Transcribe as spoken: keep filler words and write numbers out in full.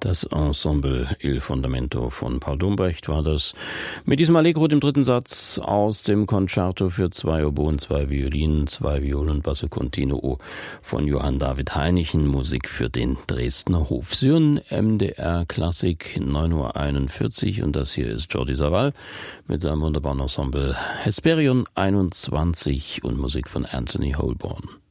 Das Ensemble Il Fondamento von Paul Dombrecht war das. Mit diesem Allegro, dem dritten Satz aus dem Concerto für zwei Oboen, zwei Violinen, zwei Violen und Basso Continuo von Johann David Heinichen, Musik für den Dresdner Hof. Sie hören M D R Klassik, neun Uhr einundvierzig, und das hier ist Jordi Savall mit seinem wunderbaren Ensemble Hesperion einundzwanzig und Musik von Anthony Holborn.